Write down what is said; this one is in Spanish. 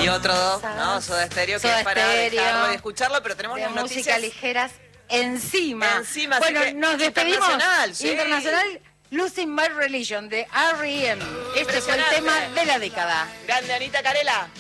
Y otro, ¿no? Soda Stereo, que es para dejarlo y escucharlo, pero tenemos de las música noticias ligeras encima. Bueno, así que nos despedimos. Internacional, sí. Internacional, Losing My Religion de R.E.M. Este fue el tema de la década. Grande, Anita Carela.